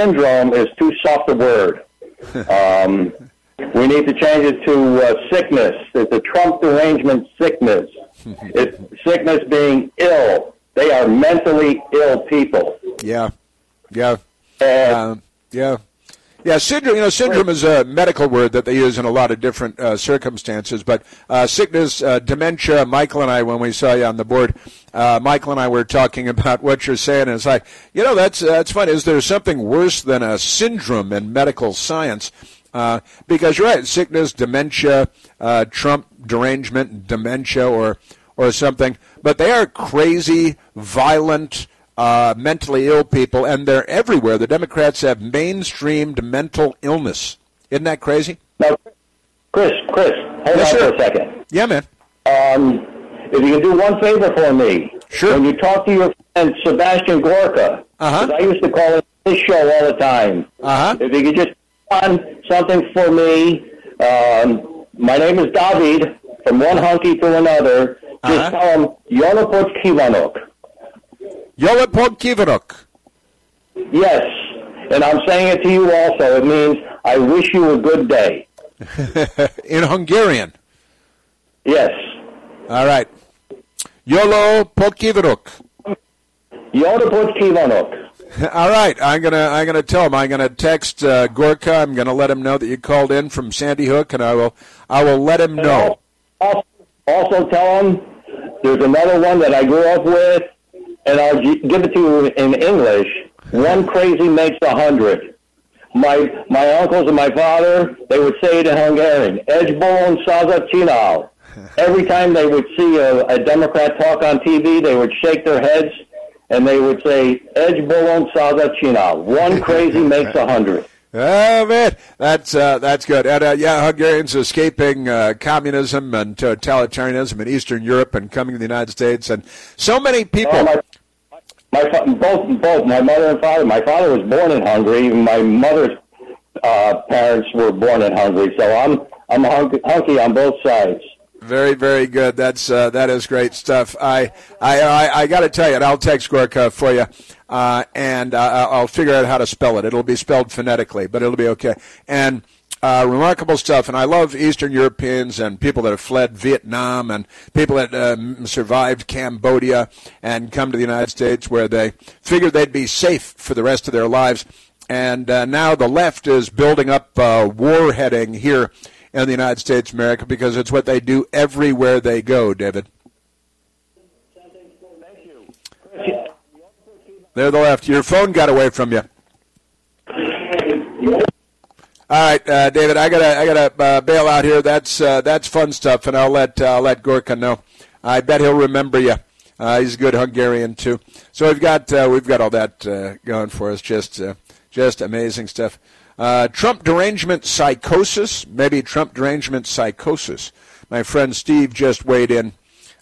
syndrome is too soft a word. We need to change it to sickness. It's a Trump derangement sickness. It's sickness being ill. They are mentally ill people. Yeah. Syndrome. Syndrome is a medical word that they use in a lot of different circumstances. But sickness, dementia. Michael and I, when we saw you on the board, Michael and I were talking about what you're saying, and it's like, that's funny. Is there something worse than a syndrome in medical science? Because you're right, sickness, dementia, Trump derangement, dementia, or something. But they are crazy, violent, mentally ill people, and they're everywhere. The Democrats have mainstreamed mental illness. Isn't that crazy? Now, Chris, hold on for a second. Yeah, man. If you can do one favor for me. Sure. When you talk to your friend Sebastian Gorka, because I used to call him his show all the time. If you could just on something for me. My name is David, from one hunky to another. Just tell him, Yolopot Kivanok. Yolopot Kivanok. Yes, and I'm saying it to you also. It means, I wish you a good day. In Hungarian? Yes. All right. Yolopot Kivanok. Yolopot Kivanok. All right, I'm gonna tell him. I'm gonna text Gorka. I'm gonna let him know that you called in from Sandy Hook, and I will let him know. Also tell him there's another one that I grew up with, and I'll give it to you in English. One crazy makes 100. My uncles and my father, they would say it in Hungarian. Ejbolon Saza Csinál. Every time they would see a Democrat talk on TV, they would shake their heads. And they would say, Ejbolon Saza Csinál. One crazy makes 100. Oh, man, that's good. And, Hungarians escaping communism and totalitarianism in Eastern Europe and coming to the United States. And so many people. Both my mother and father. My father was born in Hungary. My mother's parents were born in Hungary. So I'm hunky on both sides. Very, very good. That is great stuff. I got to tell you, and I'll text Gorka for you, and I'll figure out how to spell it. It'll be spelled phonetically, but it'll be okay. And remarkable stuff. And I love Eastern Europeans and people that have fled Vietnam and people that survived Cambodia and come to the United States where they figured they'd be safe for the rest of their lives. And now the left is building up warheading here in the United States of America because it's what they do everywhere they go, David. Thank you. They're the left. Your phone got away from you. All right, David, I gotta bail out here. That's fun stuff, and I'll let Gorka know. I bet he'll remember you. He's a good Hungarian too. So we've got all that going for us. Just amazing stuff. Trump derangement psychosis, maybe Trump derangement psychosis. My friend Steve just weighed in.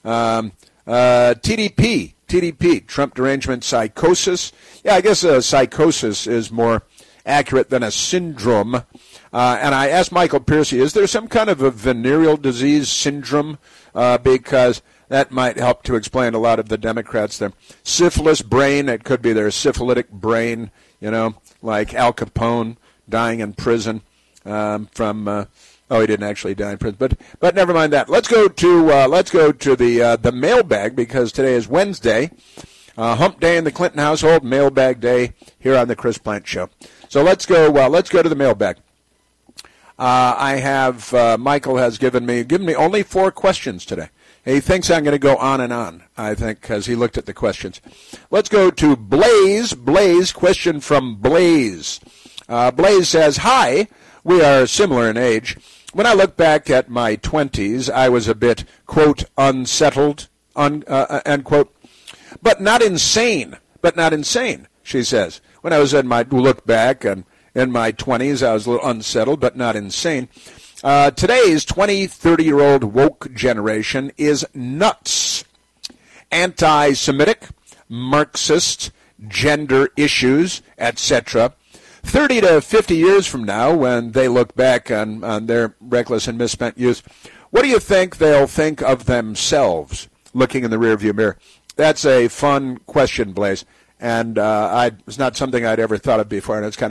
TDP, Trump derangement psychosis. Yeah, I guess a psychosis is more accurate than a syndrome. And I asked Michael Piercy, is there some kind of a venereal disease syndrome? Because that might help to explain a lot of the Democrats there. Syphilis brain, it could be their syphilitic brain, like Al Capone dying in prison he didn't actually die in prison, but never mind that. Let's go to the mailbag because today is Wednesday, Hump Day in the Clinton household, Mailbag Day here on the Chris Plante Show. So let's go to the mailbag. I have Michael has given me only 4 questions today. He thinks I'm going to go on and on, I think, because he looked at the questions. Let's go to Blaze. Blaze, question from Blaze. Blaze says, hi, we are similar in age. When I look back at my 20s, I was a bit, quote, unsettled, end quote, but not insane, she says. When I was look back and in my 20s, I was a little unsettled, but not insane. Today's 20, 30-year-old woke generation is nuts. Anti-Semitic, Marxist, gender issues, etc. 30 to 50 years from now, when they look back on their reckless and misspent youth, what do you think they'll think of themselves looking in the rearview mirror? That's a fun question, Blaze, and it's not something I'd ever thought of before, and it's kind of